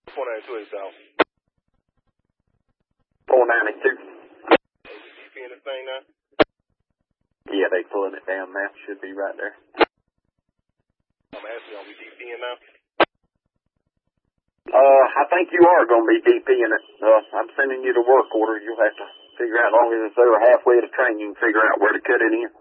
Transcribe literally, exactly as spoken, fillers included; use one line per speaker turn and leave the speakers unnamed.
four ninety-two South.
four ninety-two.
DPing this thing now?
Yeah, they pulling it down now. Should be right there.
I'm asking, are we DPing now?
Uh, I think you are going to be DPing it. Uh, I'm sending you the work order. You'll have to figure out, as long as it's over halfway to train, you can figure out where to cut it in.